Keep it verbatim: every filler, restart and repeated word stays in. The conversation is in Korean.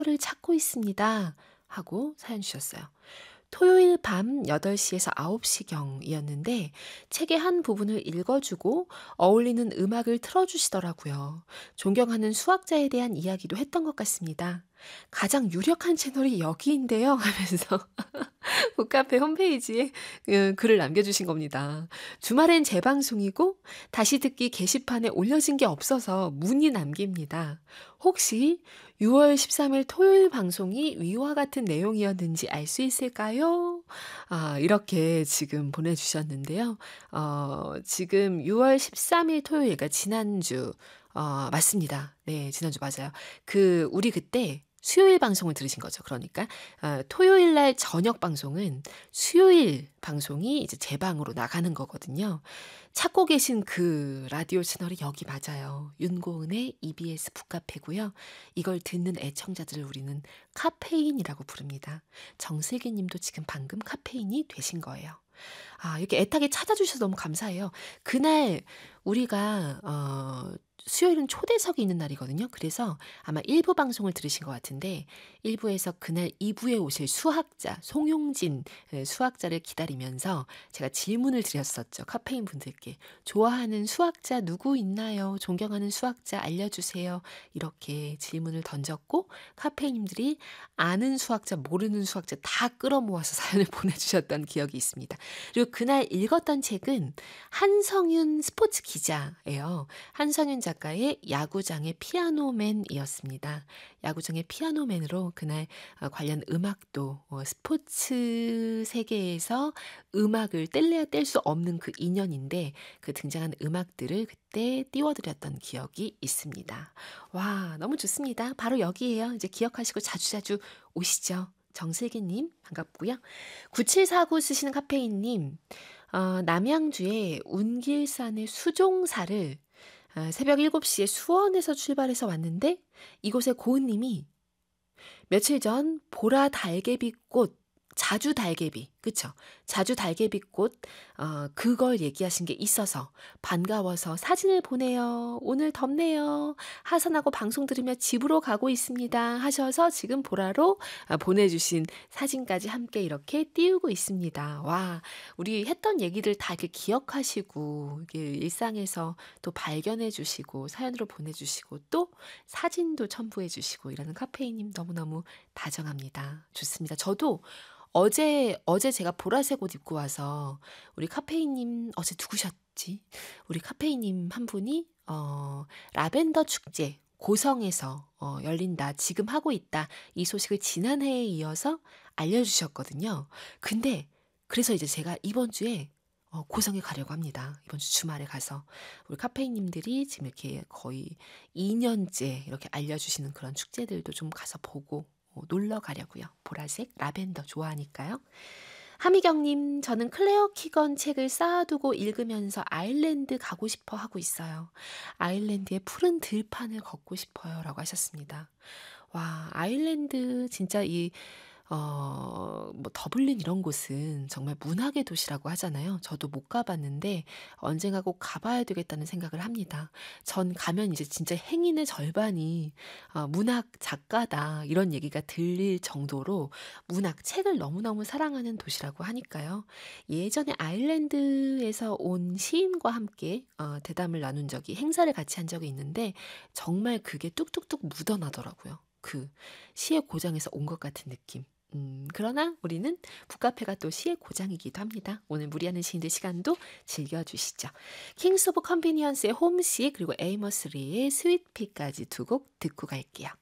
를 찾고 있습니다. 하고 사연 주셨어요. 토요일 밤 여덟 시에서 아홉 시경이었는데 책의 한 부분을 읽어주고 어울리는 음악을 틀어주시더라고요. 존경하는 수학자에 대한 이야기도 했던 것 같습니다. 가장 유력한 채널이 여기인데요. 하면서 북카페 홈페이지에 그 글을 남겨주신 겁니다. 주말엔 재방송이고 다시 듣기 게시판에 올려진 게 없어서 문의 남깁니다. 혹시 유월 십삼일 토요일 방송이 위와 같은 내용이었는지 알 수 있을까요? 아, 이렇게 지금 보내주셨는데요. 어, 지금 유월 십삼일 토요일, 그러니까 지난주, 어, 맞습니다. 네, 지난주 맞아요. 그, 우리 그때 수요일 방송을 들으신 거죠. 그러니까 아, 토요일 날 저녁 방송은 수요일 방송이 이제 제 방으로 나가는 거거든요. 찾고 계신 그 라디오 채널이 여기 맞아요. 윤고은의 이비에스 북카페고요. 이걸 듣는 애청자들을 우리는 카페인이라고 부릅니다. 정슬기 님도 지금 방금 카페인이 되신 거예요. 아, 이렇게 애타게 찾아주셔서 너무 감사해요. 그날 우리가 어 수요일은 초대석이 있는 날이거든요. 그래서 아마 일 부 방송을 들으신 것 같은데 일 부에서 그날 이 부에 오실 수학자 송용진 예, 수학자를 기다리면서 제가 질문을 드렸었죠. 카페인 분들께. 좋아하는 수학자 누구 있나요? 존경하는 수학자 알려주세요. 이렇게 질문을 던졌고 카페인님들이 아는 수학자 모르는 수학자 다 끌어모아서 사연을 보내주셨던 기억이 있습니다. 그리고 그날 읽었던 책은 한성윤 스포츠 기자예요. 한성윤 작가의 야구장의 피아노맨이었습니다. 야구장의 피아노맨으로 그날 어, 관련 음악도 어, 스포츠 세계에서 음악을 뗄래야 뗄 수 없는 그 인연인데 그 등장한 음악들을 그때 띄워드렸던 기억이 있습니다. 와, 너무 좋습니다. 바로 여기에요. 이제 기억하시고 자주자주 오시죠. 정슬기님 반갑고요. 구칠사구 쓰시는 카페인님, 어, 남양주의 운길산의 수종사를 아, 새벽 일곱 시에 수원에서 출발해서 왔는데 이곳에 고은님이 며칠 전 보라 달개비꽃 자주 달개비 그쵸? 자주 달개비꽃 어, 그걸 얘기하신 게 있어서 반가워서 사진을 보내요. 오늘 덥네요. 하산하고 방송 들으며 집으로 가고 있습니다. 하셔서 지금 보라로 아, 보내주신 사진까지 함께 이렇게 띄우고 있습니다. 와, 우리 했던 얘기들 다 이렇게 기억하시고 이게 일상에서 또 발견해 주시고 사연으로 보내주시고 또 사진도 첨부해 주시고 이러는 카페인님 너무너무 다정합니다. 좋습니다. 저도 어제, 어제 제가 보라색 옷 입고 와서 우리 카페인님 어제 누구셨지? 우리 카페인님 한 분이 어, 라벤더 축제 고성에서 어, 열린다. 지금 하고 있다. 이 소식을 지난해에 이어서 알려주셨거든요. 근데 그래서 이제 제가 이번 주에 어, 고성에 가려고 합니다. 이번 주 주말에 가서 우리 카페인님들이 지금 이렇게 거의 이 년째 이렇게 알려주시는 그런 축제들도 좀 가서 보고 어, 놀러 가려고요. 보라색, 라벤더 좋아하니까요. 하미경님, 저는 클레어 키건 책을 쌓아두고 읽으면서 아일랜드 가고 싶어 하고 있어요. 아일랜드의 푸른 들판을 걷고 싶어요. 라고 하셨습니다. 와, 아일랜드 진짜 이 어, 뭐 더블린 이런 곳은 정말 문학의 도시라고 하잖아요. 저도 못 가봤는데 언젠가 꼭 가봐야 되겠다는 생각을 합니다. 전 가면 이제 진짜 행인의 절반이 어, 문학 작가다 이런 얘기가 들릴 정도로 문학 책을 너무너무 사랑하는 도시라고 하니까요. 예전에 아일랜드에서 온 시인과 함께 어, 대담을 나눈 적이 행사를 같이 한 적이 있는데 정말 그게 뚝뚝뚝 묻어나더라고요. 그 시의 고장에서 온 것 같은 느낌. 음, 그러나 우리는 북카페가 또 시의 고장이기도 합니다. 오늘 무리하는 시인들 시간도 즐겨주시죠. 킹스 오브 컨비니언스의 홈시 그리고 에이머스 리의 스윗피까지 두 곡 듣고 갈게요.